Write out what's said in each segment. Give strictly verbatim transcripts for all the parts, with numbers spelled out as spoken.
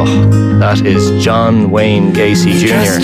Oh, that is John Wayne Gacy Junior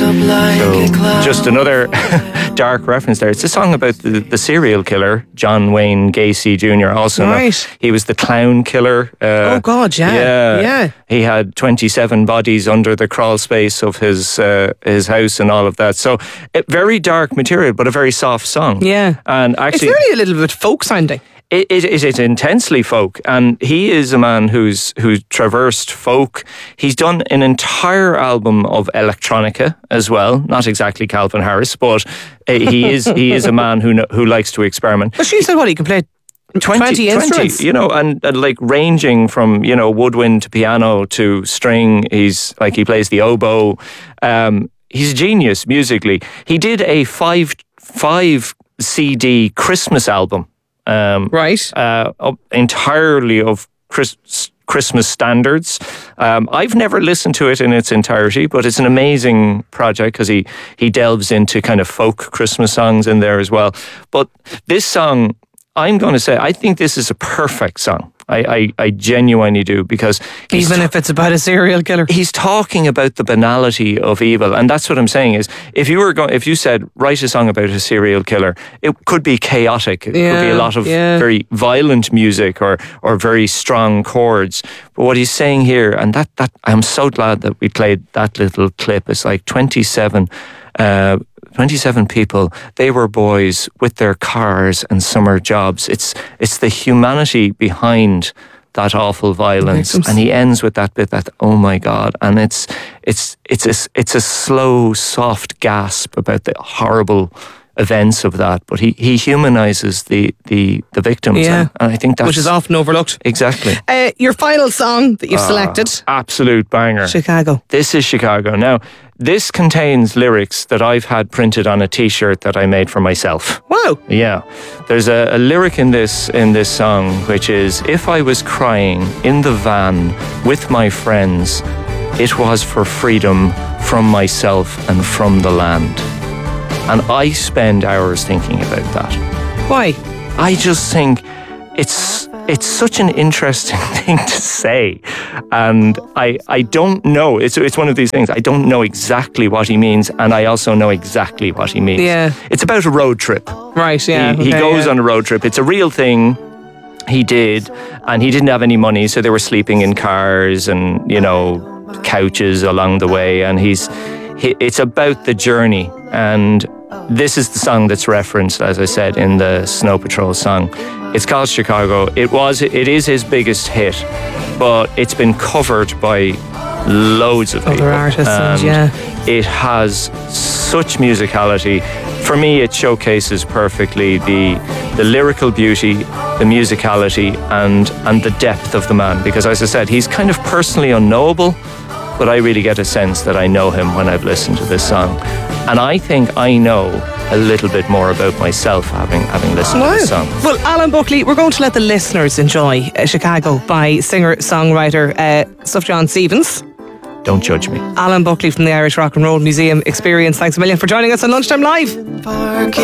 So just another dark reference there. It's a song about the, the serial killer, John Wayne Gacy Junior Also, right. he was the clown killer. Uh, oh God, yeah, yeah, yeah. He had twenty-seven bodies under the crawl space of his uh, his house and all of that. So it, very dark material, but a very soft song. Yeah, and actually, it's really a little bit folk sounding. It, it, it is intensely folk, and he is a man who's who's traversed folk. He's done an entire album of electronica as well. Not exactly Calvin Harris, but uh, he is he is a man who who likes to experiment. But she said, what, he can play twenty, twenty instruments, twenty, you know, and, and like ranging from, you know, woodwind to piano to string. He's like, he plays the oboe. Um, he's a genius musically. He did a five five C D Christmas album. Um, right. Uh, entirely of Chris, Christmas standards. Um, I've never listened to it in its entirety, but it's an amazing project because he, he delves into kind of folk Christmas songs in there as well. But this song, I'm going to say, I think this is a perfect song. I, I, I genuinely do, because even ta- if it's about a serial killer, he's talking about the banality of evil, and that's what I'm saying is, if you were going, if you said write a song about a serial killer, it could be chaotic. It yeah, could be a lot of yeah. very violent music or or very strong chords. But what he's saying here, and that that I'm so glad that we played that little clip. It's like twenty-seven. Uh, twenty-seven people, they were boys with their cars and summer jobs. It's it's the humanity behind that awful violence. And he ends with that bit that, oh my God, and it's it's it's a, it's a slow, soft gasp about the horrible events of that, but he, he humanizes the, the, the victims, yeah. and, and I think that's... Which is often overlooked. Exactly. Uh, your final song that you've uh, selected? Absolute banger. Chicago. This is Chicago. Now, this contains lyrics that I've had printed on a t-shirt that I made for myself. Wow. Yeah. There's a, a lyric in this in this song which is, if I was crying in the van with my friends, it was for freedom from myself and from the land. And I spend hours thinking about that. Why? I just think it's it's such an interesting thing to say. And I I don't know. It's it's one of these things. I don't know exactly what he means, and I also know exactly what he means. Yeah. It's about a road trip. Right, yeah. He, he okay, goes yeah. on a road trip. It's a real thing. He did, and he didn't have any money, so they were sleeping in cars and, you know, couches along the way, and he's he, it's about the journey. And this is the song that's referenced, as I said, in the Snow Patrol song. It's called Chicago. It was, it is his biggest hit, but it's been covered by loads of other people. artists, and yeah. It has such musicality. For me, it showcases perfectly the the lyrical beauty, the musicality, and and the depth of the man. Because, as I said, he's kind of personally unknowable, but I really get a sense that I know him when I've listened to this song. And I think I know a little bit more about myself having having listened wow. to this song. Well, Alan Buckley, we're going to let the listeners enjoy uh, Chicago by singer-songwriter uh, Sufjan Stevens. Don't judge me. Alan Buckley from the Irish Rock and Roll Museum Experience. Thanks a million for joining us on Lunchtime Live.